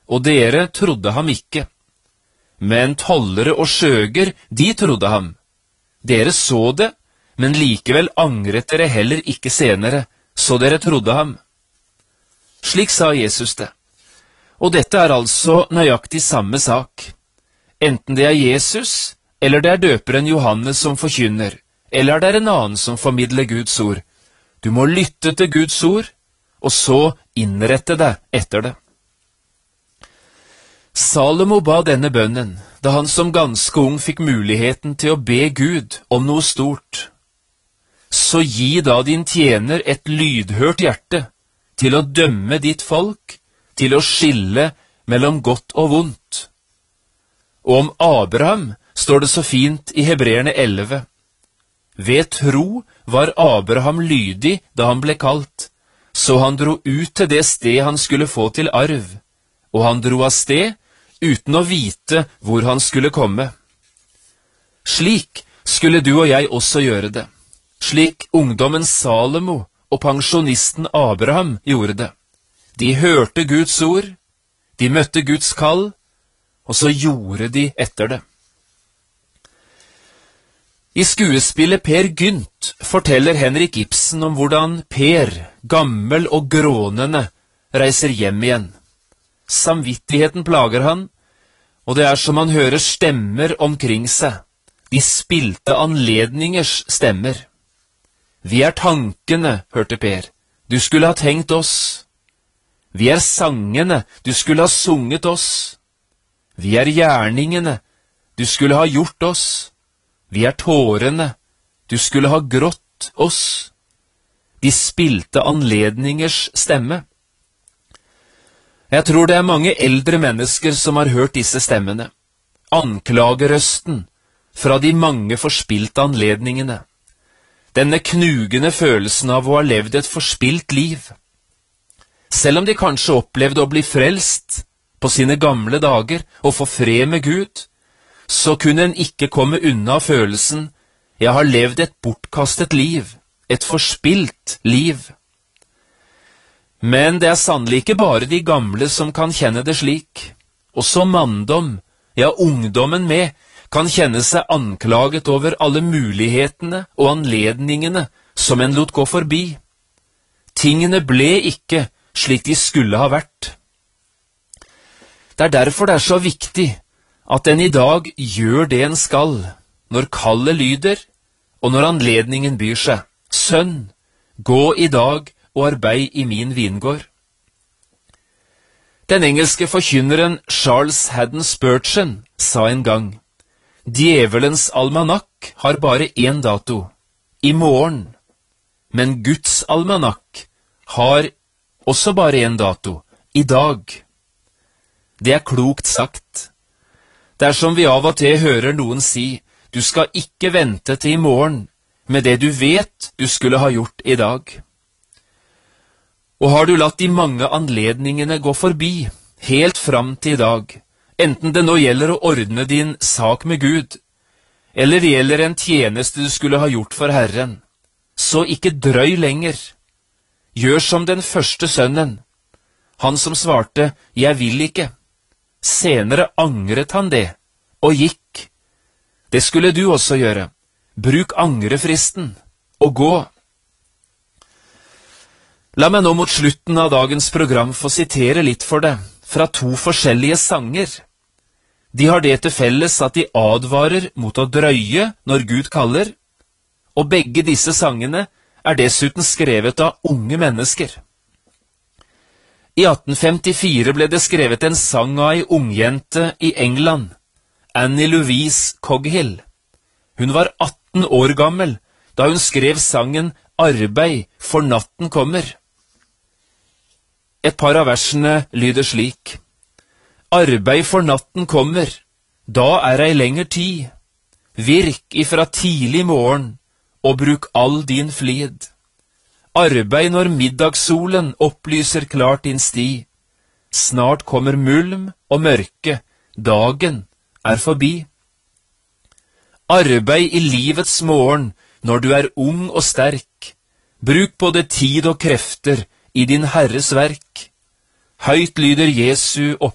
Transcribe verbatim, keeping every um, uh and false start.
og dere trodde ham ikke. Men tollere og skjøger, de trodde ham. Dere så det, men likevel angret dere heller ikke senere, så dere trodde ham. Slik sa Jesus det. Og dette er altså nøyaktig samme sak. Enten det er Jesus, eller det er døperen Johannes som forkynner, eller det er en annen som formidler Guds ord. Du må lytte til Guds ord, og så innrette deg etter det. Salomo ba denne bønnen da han som ganske ung fikk muligheten til å be Gud om noe stort. Så gi da din tjener et lydhørt hjerte til å dømme ditt folk, til å skille mellom godt og vondt. Og om Abraham står det så fint i Hebreerne elleve. Ved tro var Abraham lydig da han ble kalt, så han dro ut til det sted han skulle få til arv, og han dro av sted uten å vite hvor han skulle komme. Slik skulle du og jeg også gjøre det, slik ungdommen Salomo og pensjonisten Abraham gjorde det. De hørte Guds ord, de møtte Guds kall, og så gjorde de etter det. I skuespillet Per Gynt forteller Henrik Ibsen om hvordan Per, gammel og grånende, reiser hjem igjen. Samvittigheten plager han, og det er som han hører stemmer omkring seg, de spilte anledningers stemmer. Vi er tankene, hørte Per, du skulle ha tenkt oss. Vi er sangene, du skulle ha sunget oss. Vi er gjerningene, du skulle ha gjort oss. Vi er tårene, du skulle ha grått oss. De spilte anledningers stemme. Jeg tror det er mange eldre mennesker som har hørt disse stemmene. Anklagerøsten fra de mange forspilte anledningene. Denne knugende følelsen av å ha levd et forspilt liv. Selv om de kanskje opplevde å bli frelst på sine gamle dager og få fred med Gud, så kunne en ikke komme unna følelsen «Jeg har levd et bortkastet liv, et forspilt liv». Men det er sannelig ikke bare de gamle som kan kjenne det slik. Også manndom, ja ungdommen med, kan kjenne seg anklaget over alle mulighetene og anledningene som en lot gå forbi. Tingene ble ikke slik de skulle ha vært. Det er derfor det er så viktig at en i dag gjør det en skal, når kallet lyder, og når anledningen byr seg. Sønn, gå i dag og arbeid i min vingård. Den engelske forkynneren Charles Haddon Spurgeon sa en gang, «Djevelens almanakk har bare én dato, i morgen, men Guds almanakk har også bare én dato, i dag». Det er klokt sagt. Det er som vi av og til hører noen si, du skal ikke vente til i morgen med det du vet du skulle ha gjort i dag. Og har du latt de mange anledningene gå forbi, helt fram til i dag, enten det nå gjelder å ordne din sak med Gud, eller det gjelder en tjeneste du skulle ha gjort for Herren, så ikke drøy lenger. Gjør som den første sønnen, han som svarte, jeg vil ikke. Senere angret han det, og gikk. Det skulle du også gjøre. Bruk angrefristen, og gå. La meg nå mot slutten av dagens program få sitere litt for deg, fra to forskjellige sanger. De har det til felles at de advarer mot å drøye når Gud kaller, og begge disse sangene er dessuten skrevet av unge mennesker. I atten femtifire ble det skrevet en sang av ei ungjente i England, Annie Louise Coghill. Hun var atten år gammel da hun skrev sangen «Arbeid, for natten kommer». Et par av versene lyder slik. «Arbeid for natten kommer, da er ei lenger tid. Virk ifra tidlig morgen, og bruk all din flid. Arbeid når middagssolen opplyser klart din sti. Snart kommer mulm og mørke, dagen er forbi. Arbeid i livets morgen når du er ung og sterk. Bruk både tid og krefter i din Herres verk. Høyt lyder Jesu opp